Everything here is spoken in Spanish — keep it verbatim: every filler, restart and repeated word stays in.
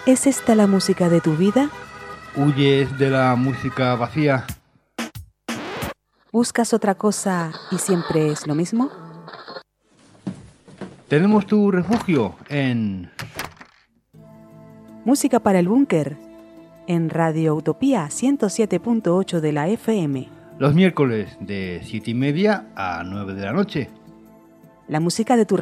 ¿Es esta la música de tu vida? ¿Huyes de la música vacía? ¿Buscas otra cosa y siempre es lo mismo? Tenemos tu refugio en Música para el búnker, en Radio Utopía ciento siete punto ocho de la F M. los miércoles de siete y media a nueve de la noche. La música de tu